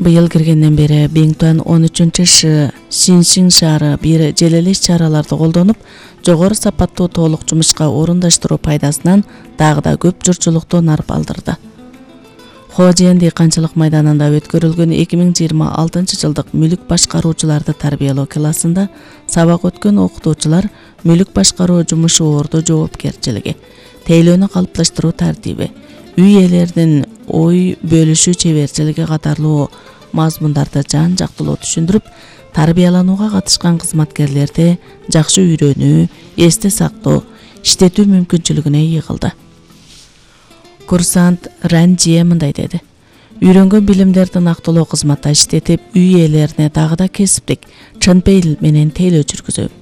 Быйыл киргенден бери Бингтуан 13-шы Синшин шаары бир желелеш чараларды колдонуп, жогору сапаттуу толук жумушка орундаштыруу пайдасынан дагы да көп журтчулукту нарып алдырды. Хожиен дыйканчылык майданында өткөрүлгөн 2026 жылдык мүлүк башкаруучуларды тарбиялоо классында сабак өткөн окутуучулар мүлүк башкаруу жумушу орду жоопкерчилиги, тейлөөнү калыпташтыруу тартиби, үй ээлеринин ой бөлүшүү чеберчилиги катарлуу мазмундарды жан-жактылуу түшүндүрүп, тарбияланууга катышкан кызматкерлерди жакшы үйрөнүү, эсте сактоо, иштетүү мүмкүнчүлүгүнө ийгилди. Курсант Ранжие мындай деди: үйрөнгөн билимдерди нактылуу кызматта иштетип, үй ээлерине дагы да кесиптик, чын пейил менен тейлөө жүргүзөм.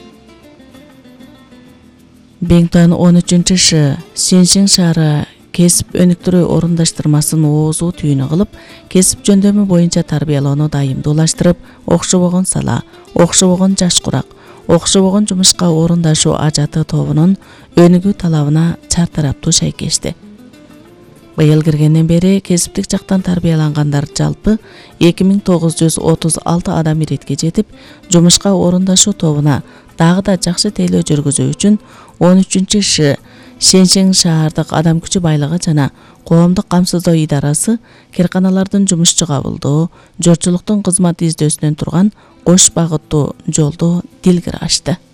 Бингтуан 13-шы Синшин шаары кесип өнүктүрүү орундаштырмасын оозуу түйүнү кылып, кесип жөндөмү боюнча тарбиялоону дайымдуулаштырып, окшобогон сала, окшобогон жаш курак, окшобогон жумушка орундашуу ажаты тобунун өнүгүү талабына чартараптуу шайкешти. Быйыл киргенден бери кесиптик жактан тарбиялангандар жалпы 2936 адам иретке жетип, жумушка орундашуу тобуна дагы да жакшы тейлөө жүргүзүү үчүн 13-шы Синшин шаардык адам күчү байлыгы жана коомдук камсыздоо идарасы кирканалардын жумушчу кабылдоо, журтчулуктун кызмат издөөсүнөн турган кош багыттуу жолду дилгир ачты.